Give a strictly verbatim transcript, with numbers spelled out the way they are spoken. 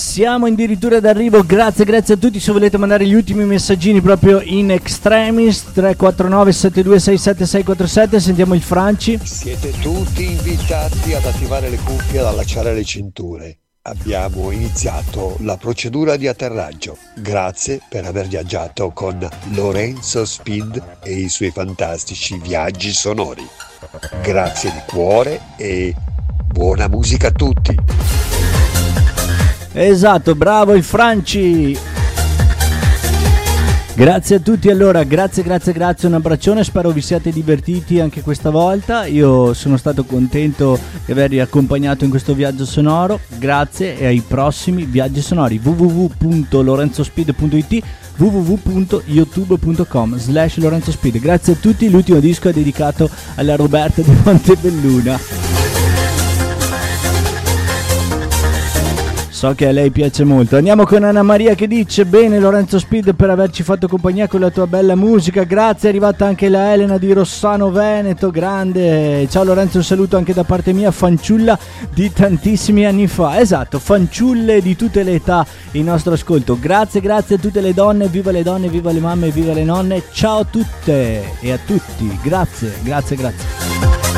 Siamo addirittura d'arrivo, grazie, grazie a tutti. Se volete mandare gli ultimi messaggini proprio in extremis, tre quattro nove sette due sei sette sei quattro sette, sentiamo il Franci. Siete tutti invitati ad attivare le cuffie e ad allacciare le cinture. Abbiamo iniziato la procedura di atterraggio. Grazie per aver viaggiato con Lorenzo Speed e i suoi fantastici viaggi sonori. Grazie di cuore e buona musica a tutti. Esatto, bravo il Franci. Grazie a tutti, allora, grazie, grazie, grazie, un abbraccione, spero vi siate divertiti anche questa volta. Io sono stato contento di avervi accompagnato in questo viaggio sonoro. Grazie e ai prossimi viaggi sonori. w w w punto lorenzospeed punto i t w w w punto youtube punto com slash lorenzospeed. Grazie a tutti, l'ultimo disco è dedicato alla Roberta di Montebelluna. So che a lei piace molto. Andiamo con Anna Maria che dice: bene Lorenzo Speed per averci fatto compagnia con la tua bella musica. Grazie, è arrivata anche la Elena di Rossano Veneto, grande. Ciao Lorenzo, un saluto anche da parte mia, fanciulla di tantissimi anni fa. Esatto, fanciulle di tutte le età in nostro ascolto. Grazie, grazie a tutte le donne, viva le donne, viva le mamme, viva le nonne. Ciao a tutte e a tutti. Grazie, grazie, grazie.